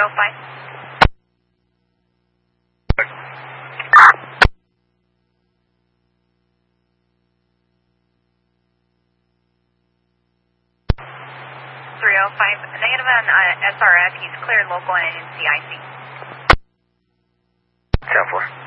305. Negative on SRF, he's cleared local and CIC. 10-4.